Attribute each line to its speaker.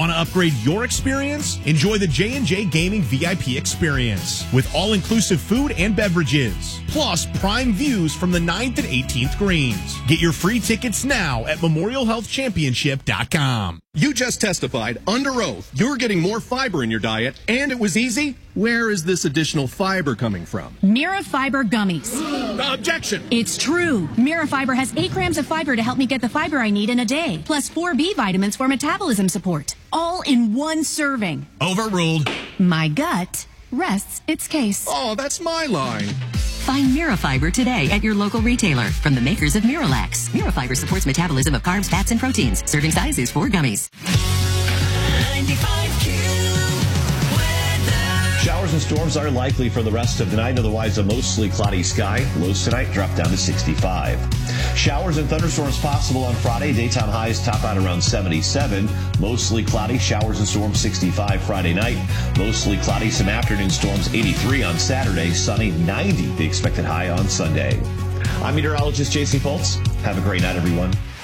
Speaker 1: Want to upgrade your experience? Enjoy the J&J Gaming VIP experience with all-inclusive food and beverages, plus prime views from the 9th and 18th greens. Get your free tickets now at memorialhealthchampionship.com.
Speaker 2: You just testified under oath you're getting more fiber in your diet, and it was easy. Where is this additional fiber coming from?
Speaker 3: Mira Fiber Gummies.
Speaker 2: Objection!
Speaker 3: It's true. Mira Fiber has 8 grams of fiber to help me get the fiber I need in a day, plus 4 B vitamins for metabolism support, all in one serving.
Speaker 1: Overruled.
Speaker 3: My gut rests its case.
Speaker 2: Oh, that's my line.
Speaker 4: Find Mirafiber today at your local retailer from the makers of Miralax. Mirafiber supports metabolism of carbs, fats, and proteins. Serving size is 4 gummies.
Speaker 5: 95Q weather.
Speaker 6: Showers and storms are likely for the rest of the night. Otherwise, a mostly cloudy sky. Lows tonight drop down to 65. Showers and thunderstorms possible on Friday. Daytime highs top out around 77. Mostly cloudy. Showers and storms 65 Friday night. Mostly cloudy. Some afternoon storms 83 on Saturday. Sunny 90 the expected high on Sunday. I'm meteorologist Jason Foltz. Have a great night, everyone.